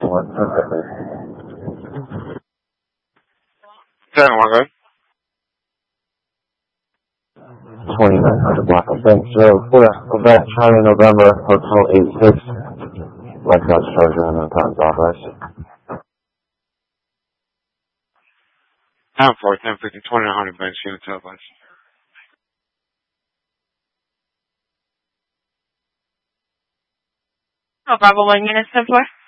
what perfectly. 7-1, 2900 block of Bank Joe, Quebec, Charlie, November, Hotel 86, Red Cross Charger, and then time's authorized. 10-4, 10-50, 2900 Bank, unit televised. Bravo 1 unit 10-4.